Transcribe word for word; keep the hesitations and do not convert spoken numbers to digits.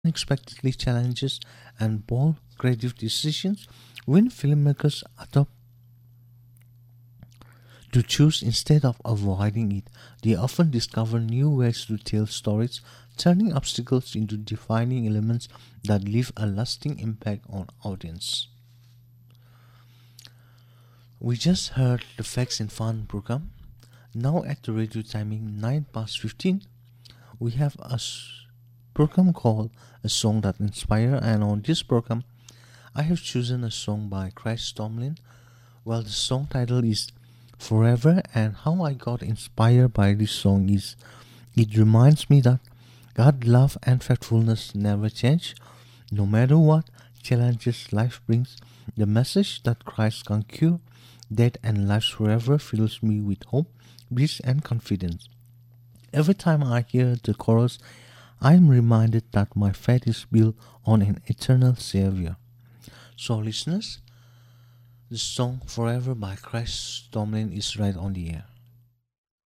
unexpectedly challenges and bold creative decisions. When filmmakers adopt to choose instead of avoiding it, they often discover new ways to tell stories, turning obstacles into defining elements that leave a lasting impact on audience. We just heard the Facts and Fun program. Now at the radio timing nine past fifteen, we have a s- program called A Song That Inspire, and on this program I have chosen a song by Chris Tomlin. Well, the song title is Forever, and how I got inspired by this song is it reminds me that God's love and faithfulness never change, no matter what challenges life brings. The message that Christ can cure death and lives forever fills me with hope, peace, and confidence. Every time I hear the chorus, I am reminded that my faith is built on an eternal Savior. So, listeners, the song Forever by Chris Tomlin is right on the air.